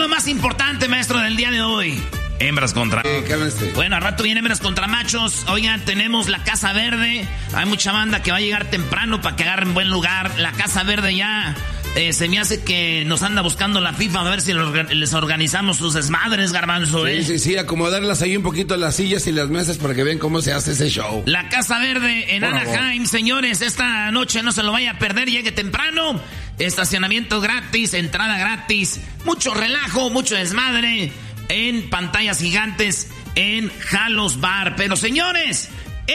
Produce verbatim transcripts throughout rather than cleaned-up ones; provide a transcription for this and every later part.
lo más importante, maestro, del día de hoy? Hembras contra... Eh, bueno, al rato viene hembras contra machos. Oigan, tenemos la Casa Verde. Hay mucha banda que va a llegar temprano para que agarren buen lugar. La Casa Verde ya... Eh, se me hace que nos anda buscando la FIFA a ver si les organizamos sus desmadres, Garbanzo, ¿eh? Sí, sí, sí, acomodarlas ahí un poquito las sillas y las mesas para que vean cómo se hace ese show. La Casa Verde en Por Anaheim, favor. Señores, esta noche no se lo vaya a perder, llegue temprano. Estacionamiento gratis, entrada gratis, mucho relajo, mucho desmadre en pantallas gigantes en Halos Bar. Pero señores,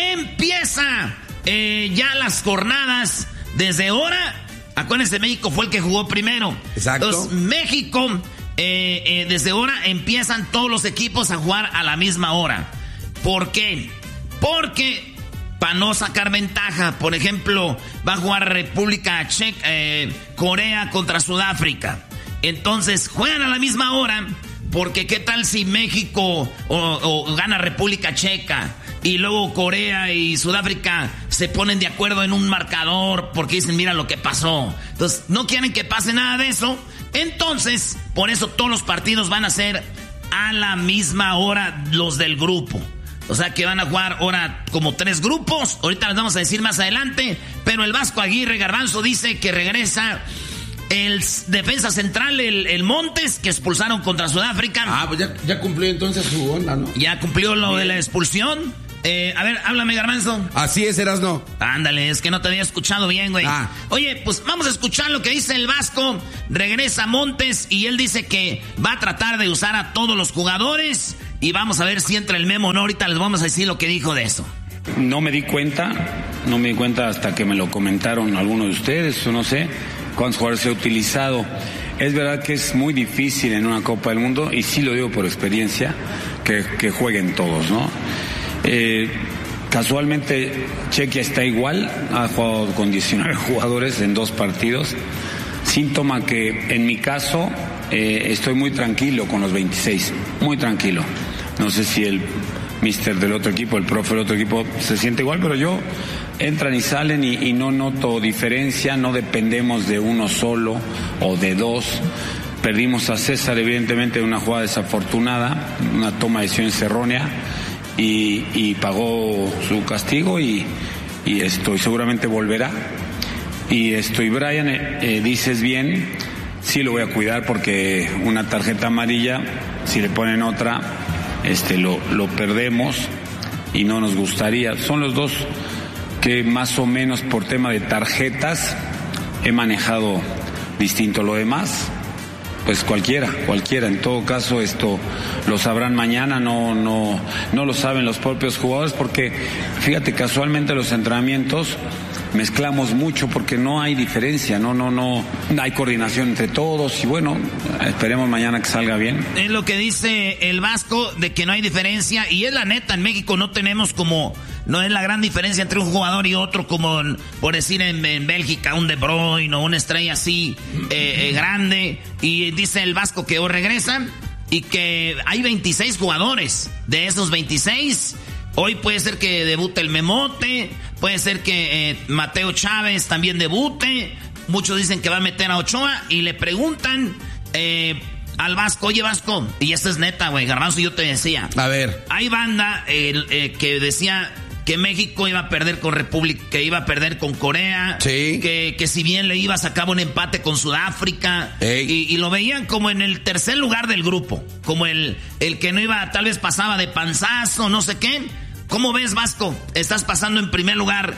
empieza eh, ya las jornadas desde ahora. Acuérdense, México fue el que jugó primero. Exacto. Entonces, México, eh, eh, desde ahora empiezan todos los equipos a jugar a la misma hora. ¿Por qué? Porque para no sacar ventaja, por ejemplo, va a jugar República Checa, eh, Corea contra Sudáfrica. Entonces, juegan a la misma hora, porque ¿qué tal si México o, o gana República Checa? Y luego Corea y Sudáfrica se ponen de acuerdo en un marcador porque dicen, mira lo que pasó. Entonces, no quieren que pase nada de eso. Entonces, por eso todos los partidos van a ser a la misma hora los del grupo. O sea que van a jugar ahora como tres grupos. Ahorita les vamos a decir más adelante. Pero el Vasco Aguirre Garbanzo dice que regresa el defensa central, el, el Montes, que expulsaron contra Sudáfrica. Ah, pues ya, ya cumplió entonces su onda, ¿no? Ya cumplió lo Bien. de la expulsión. Eh, a ver, háblame, Garbanzo. Así es, Erasno. Ándale, es que no te había escuchado bien, güey. Ah. Oye, pues vamos a escuchar lo que dice el Vasco. Regresa Montes y él dice que va a tratar de usar a todos los jugadores. Y vamos a ver si entra el memo o no. Ahorita les vamos a decir lo que dijo de eso. No me di cuenta, no me di cuenta hasta que me lo comentaron algunos de ustedes, o no sé cuántos jugadores se ha utilizado. Es verdad que es muy difícil en una Copa del Mundo, y sí lo digo por experiencia, que, que jueguen todos, ¿no? Eh, casualmente Chequia está igual, ha jugado con diecinueve jugadores en dos partidos, síntoma que en mi caso eh, estoy muy tranquilo con los veintiséis, muy tranquilo. No sé si el mister del otro equipo, el profe del otro equipo se siente igual, pero yo entran y salen y, y no noto diferencia, no dependemos de uno solo o de dos. Perdimos a César evidentemente de una jugada desafortunada, una toma de decisiones errónea. Y, y pagó su castigo y, y esto, y seguramente volverá. Y esto, y Brian, eh, eh, dices bien, sí lo voy a cuidar porque una tarjeta amarilla, si le ponen otra, este lo, lo perdemos y no nos gustaría. Son los dos que más o menos por tema de tarjetas he manejado distinto. Lo demás, pues cualquiera, cualquiera. En todo caso, esto lo sabrán mañana, no, no, no lo saben los propios jugadores, porque fíjate, casualmente los entrenamientos mezclamos mucho porque no hay diferencia, no, no, no, hay coordinación entre todos y bueno, esperemos mañana que salga bien. Es lo que dice el Vasco, de que no hay diferencia, y es la neta, en México no tenemos como, no es la gran diferencia entre un jugador y otro, como en, por decir en, en Bélgica, un De Bruyne o una estrella así eh, eh, grande, y dice el Vasco que hoy regresan y que hay veintiséis jugadores. De esos veintiséis, hoy puede ser que debute el Memote, puede ser que eh, Mateo Chávez también debute. Muchos dicen que va a meter a Ochoa y le preguntan eh, al Vasco, oye Vasco, y esto es neta, güey, Garbanzo, yo te decía. A ver. Hay banda eh, eh, que decía que México iba a perder con República, que iba a perder con Corea, sí. que, que si bien le iba a sacar un empate con Sudáfrica, y, y lo veían como en el tercer lugar del grupo, como el, el que no iba, tal vez pasaba de panzazo, no sé qué. ¿Cómo ves, Vasco? Estás pasando en primer lugar.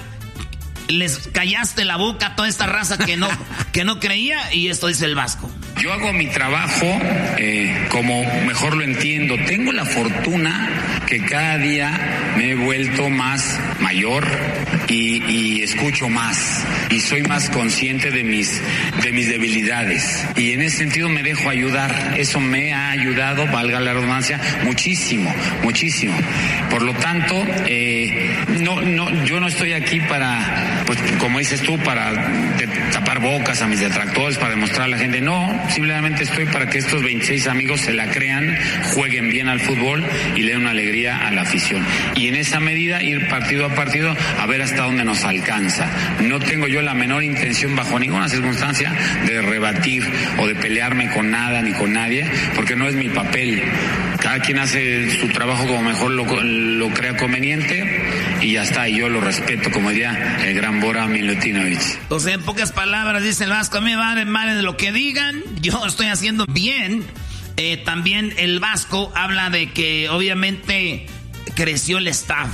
Les callaste la boca a toda esta raza que no, que no creía, y esto dice el Vasco. Yo hago mi trabajo eh, como mejor lo entiendo. Tengo la fortuna que cada día me he vuelto más mayor y, y escucho más y soy más consciente de mis, de mis debilidades, y en ese sentido me dejo ayudar. Eso me ha ayudado, valga la redundancia, muchísimo, muchísimo. Por lo tanto, eh, no, no, yo no estoy aquí para, pues como dices tú, para de, tapar bocas a mis detractores, para demostrar a la gente. No, simplemente estoy para que estos veintiséis amigos se la crean, jueguen bien al fútbol y le den una alegría a la afición. Y en esa medida ir partido a partido a ver hasta hasta dónde nos alcanza. No tengo yo la menor intención bajo ninguna circunstancia de rebatir o de pelearme con nada ni con nadie, porque no es mi papel. Cada quien hace su trabajo como mejor lo, lo crea conveniente y ya está, y yo lo respeto, como diría el gran Bora Milutinovich. O sea, en pocas palabras, dice el Vasco, a mí me vale madre de lo que digan, yo estoy haciendo bien. Eh, también el Vasco habla de que obviamente creció el staff.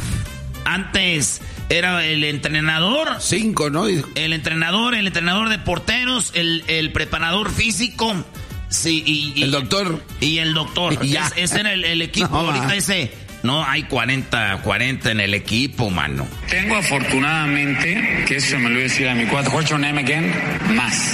Antes era el entrenador. Cinco, ¿no? El entrenador, el entrenador de porteros, el, el preparador físico. Sí, y, y el doctor. Y el doctor. Ya. Es, ese era el, el equipo. No, ahorita ese. No, hay cuarenta, cuarenta en el equipo, mano. Tengo afortunadamente, que eso me lo voy a decir a mi cuate, what's your name again? Más.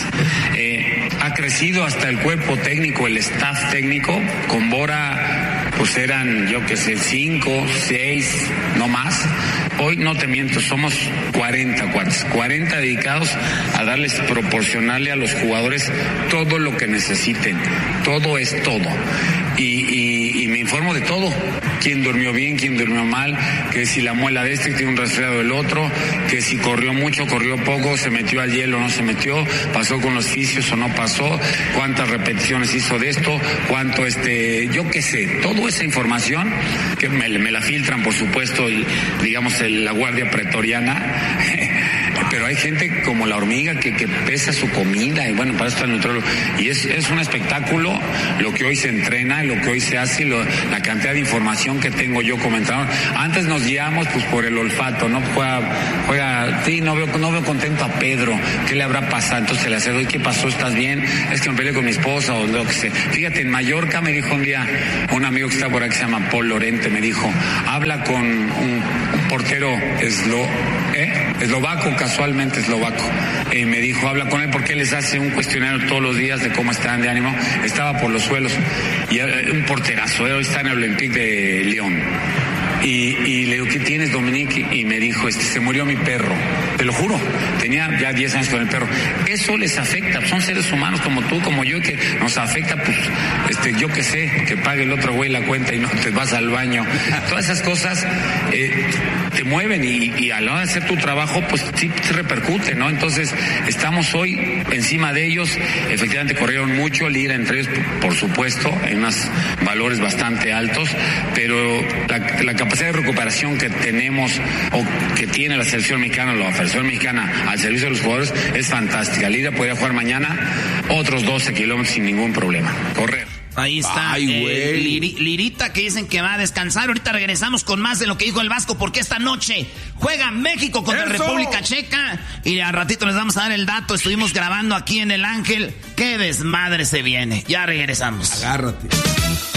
Eh, ha crecido hasta el cuerpo técnico, el staff técnico. Con Bora, pues eran, yo qué sé, cinco, seis, no más. Hoy no te miento, somos cuarenta cuates, cuarenta dedicados a darles, proporcionarle a los jugadores todo lo que necesiten. Todo es todo. Y, y, y me informo de todo. Quién durmió bien, quién durmió mal, que si la muela de este tiene un resfriado del otro, que si corrió mucho, corrió poco, se metió al hielo o no se metió, pasó con los fisios o no pasó, cuántas repeticiones hizo de esto, cuánto este, yo qué sé, toda esa información que me, me la filtran, por supuesto, y, digamos el, la guardia pretoriana. Pero hay gente como la hormiga que, que pesa su comida y bueno, para esto el nutrólogo. Y es, es un espectáculo lo que hoy se entrena, lo que hoy se hace, lo, la cantidad de información que tengo yo como entrenador. Antes nos guiamos pues por el olfato, ¿no? Juega, juega, sí, no veo, no veo contento a Pedro, ¿qué le habrá pasado? Entonces le hace, oye, ¿qué pasó? ¿Estás bien? Es que me peleé con mi esposa o lo que sea. Fíjate, en Mallorca me dijo un día un amigo que está por aquí, se llama Paul Lorente, me dijo, habla con un, un portero eslo, ¿eh? eslovaco, casualmente eslovaco. Eh, me dijo, habla con él porque él les hace un cuestionario todos los días de cómo están de ánimo. Estaba por los suelos. Y eh, un porterazo, hoy está en el Olympique de Lyon. Y, y le digo, ¿qué tienes, Dominique? Y me dijo, este, se murió mi perro. Te lo juro, tenía ya diez años con el perro. Eso les afecta, son seres humanos como tú, como yo, que nos afecta, pues, este, yo qué sé, que pague el otro güey la cuenta y no te vas al baño. Todas esas cosas eh, te mueven y, y a la hora de hacer tu trabajo, pues sí te repercute, ¿no? Entonces, estamos hoy encima de ellos. Efectivamente corrieron mucho, Lira entre ellos, por supuesto, en unos valores bastante altos, pero la, la capacidad de recuperación que tenemos o que tiene la selección mexicana, la selección mexicana al servicio de los jugadores es fantástica. Lira podría jugar mañana otros doce kilómetros sin ningún problema. Correr. Ahí está. Ay, eh, Liri, Lirita, que dicen que va a descansar. Ahorita regresamos con más de lo que dijo el Vasco, porque esta noche juega México contra ¡eso! República Checa. Y al ratito les vamos a dar el dato. Estuvimos grabando aquí en El Ángel. ¡Qué desmadre se viene! Ya regresamos. Agárrate.